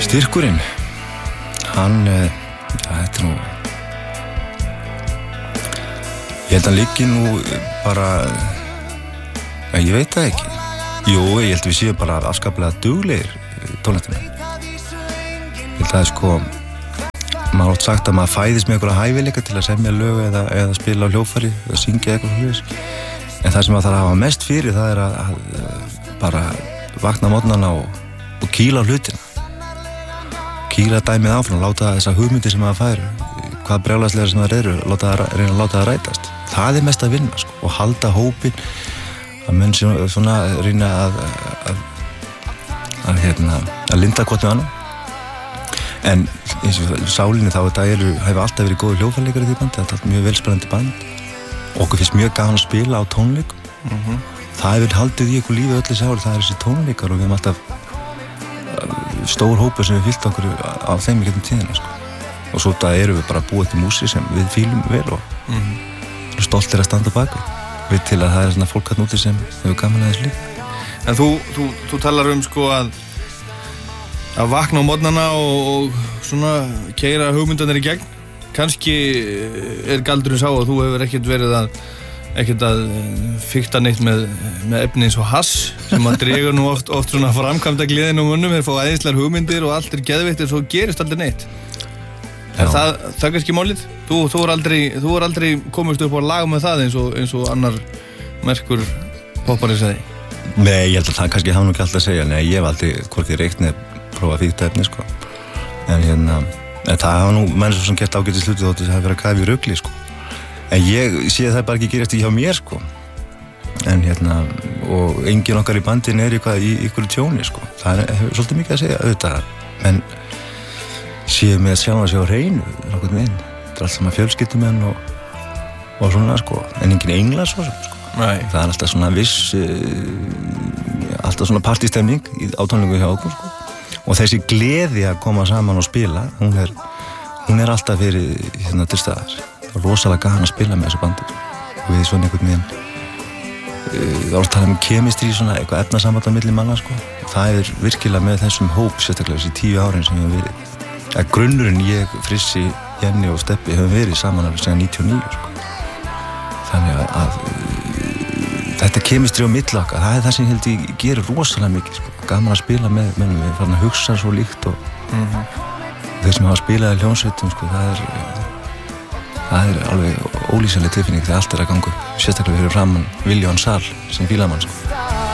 Styrkurinn, hann, þetta nú, ég held að hann liggi nú bara, ég veit það ekki. Jú, ég held að við séum bara afskaplega duglegir tónlistarmenn. Ég held að sko, maður átt sagt að maður fæðist með einhverja hæfileika til að semja lög eða spila á hljóðfæri eða syngja eitthvað fyrir. En það sem maður þarf að hafa mest fyrir, það er að bara vakna á morgnana og kýla á hlutina. Kýla dæmið áfram, láta þessa hugmyndir sem maður fær, hvað brjálæðslegar sem það eru, reyna að láta það rætast. Það er mest að vinna, sko, og halda hópinn, að menn svona reyna að linda hvort með annan. En eins og sálinni þá, þetta hefur alltaf verið góður hljóðfæraleikar í því bandi, þetta er mjög velspilandi band. Okkur finnst mjög gaman að spila á tónleikum. Það hefur haldið í ykkur lífið öllu sáli, það er þessi tónleikar og við hefum alltaf stór hópur sem við fyllt okkur á þeim í getum tíðina, sko. Og svo það erum við bara búið til músík sem við fílum vel og stoltir að standa baka. Við til að það er svona fólk þarna úti sem hefur gaman að þessu líka. En þú talar sko að vakna á morgnana og svona keyra hugmyndanir í gegn. Kannski er galdurinn sá að þú hefur ekkert verið að fikta neitt með efni eins og hass sem að dregur nú oft svona framkvæmda gleðin á mönnum, þeir fá æðislegar hugmyndir og allt er geðveikt en svo gerist aldrei neitt. Er það kannski málið? Þú er aldrei komist upp á að laga með það eins og annar merkur poppari sagði. Nei, ég held að það kannski hafa nú ekki alltaf að segja. Nei, ég hef aldrei hvorki reykt neð prófa að fikta efni, sko. En það hafa nú menn sem gert ágætis hluti þótt að það hafa verið að kafa í rugli, sko. En ég sé að það bara ekki gerast í hjá mér, sko. En og enginn okkar í bandin er í ykkur tjóni, sko. Það hefur svolítið mikið að segja, auðvitað. En séu með sjálf að sjá hreinu, nokkurn veginn. Þetta er allt saman fjölskyldumenn og svona, sko. En enginn englar svo sem, sko. Nei. Það er alltaf svona viss, alltaf svona partystemning á tónleikum hjá okkur, sko. Og þessi gleði að koma saman og spila, hún er alltaf verið til staðar. Það var rosalega gaman að spila með þessu bandi og við svona einhvern veginn þá tala um kemistri, svona eitthvað efnasamband á milli manna, sko. Það er virkilega með þessum hóp, sérstaklega þessi 10 árin sem við höfum verið. Að grunnurinn ég, Frissi, Jenni og Steppi höfum verið saman alveg síðan 99, sko. Þannig að þetta kemistri á milli okkar, það er það sem ég held ég gerir rosalega mikið, sko. Gaman að spila með mennum, við farin að hugsa svo líkt og þeir sem hafa spilað í hljómsveitum, sko, það er alveg ólýsanleg tilfinning þegar allt er að ganga, sérstaklega fyrir framan Vilhjálm sal sem fílar mann, sko.